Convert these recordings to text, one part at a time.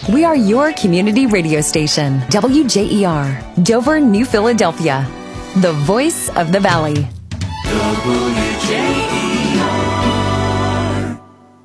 We are your community radio station, WJER, Dover, New Philadelphia, the voice of the Valley. WJER.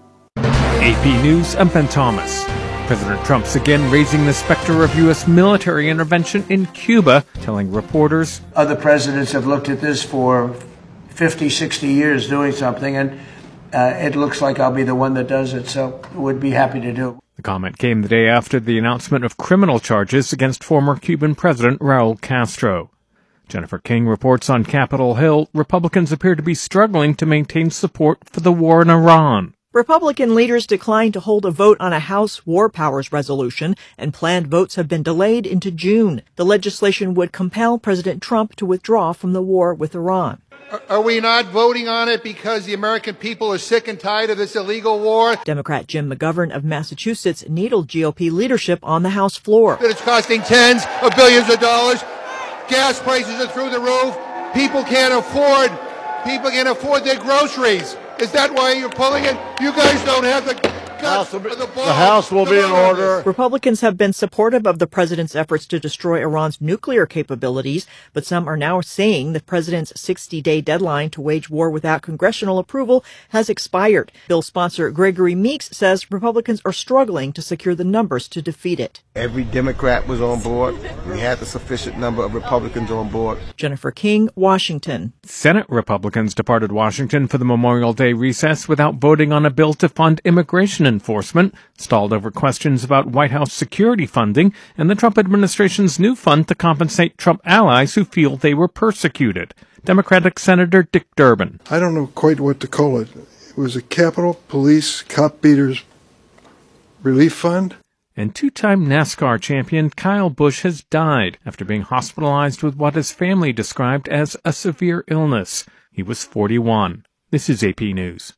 AP News, I'm Ben Thomas. President Trump's again raising the specter of U.S. military intervention in Cuba, telling reporters, other presidents have looked at this for 50, 60 years doing something, and it looks like I'll be the one that does it, so would be happy to do it. The comment came the day after the announcement of criminal charges against former Cuban President Raul Castro. Jennifer King reports on Capitol Hill, Republicans appear to be struggling to maintain support for the war in Iran. Republican leaders declined to hold a vote on a House War Powers resolution, and planned votes have been delayed into June. The legislation would compel President Trump to withdraw from the war with Iran. Are we not voting on it because the American people are sick and tired of this illegal war? Democrat Jim McGovern of Massachusetts needled GOP leadership on the House floor. That it's costing tens of billions of dollars. Gas prices are through the roof. People can't afford their groceries. Is that why you're pulling it? You guys don't have the guts or the balls. The House will be in order. Republicans have been supportive of the president's efforts to destroy Iran's nuclear capabilities, but some are now saying the president's 60-day deadline to wage war without congressional approval has expired. Bill sponsor Gregory Meeks says Republicans are struggling to secure the numbers to defeat it. Every Democrat was on board. We had the sufficient number of Republicans on board. Jennifer King, Washington. Senate Republicans departed Washington for the Memorial Day recess without voting on a bill to fund immigration enforcement, stalled over questions about White House security funding and the Trump administration's new fund to compensate Trump allies who feel they were persecuted. Democratic Senator Dick Durbin. I don't know quite what to call it. It was a Capitol Police Cop Beaters Relief Fund. And two-time NASCAR champion Kyle Busch has died after being hospitalized with what his family described as a severe illness. He was 41. This is AP News.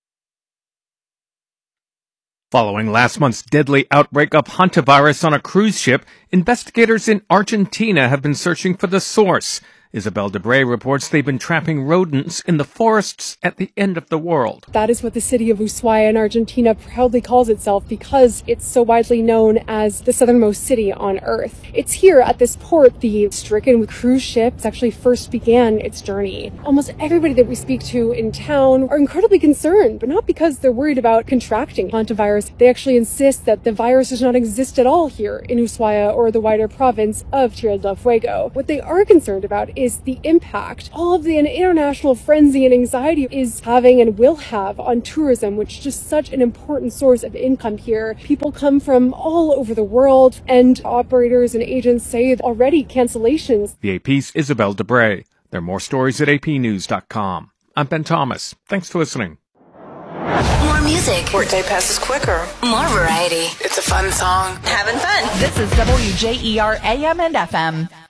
Following last month's deadly outbreak of hantavirus on a cruise ship, investigators in Argentina have been searching for the source. Isabel Debray reports they've been trapping rodents in the forests at the end of the world. That is what the city of Ushuaia in Argentina proudly calls itself because it's so widely known as the southernmost city on Earth. It's here at this port the stricken cruise ship actually first began its journey. Almost everybody that we speak to in town are incredibly concerned, but not because they're worried about contracting hantavirus. They actually insist that the virus does not exist at all here in Ushuaia or the wider province of Tierra del Fuego. What they are concerned about is the impact all of the international frenzy and anxiety is having and will have on tourism, which is just such an important source of income here. People come from all over the world, and operators and agents say already cancellations. The AP's Isabel Debray. There are more stories at apnews.com. I'm Ben Thomas. Thanks for listening. More music. Workday passes quicker. More variety. It's a fun song. Having fun. This is WJER AM and FM.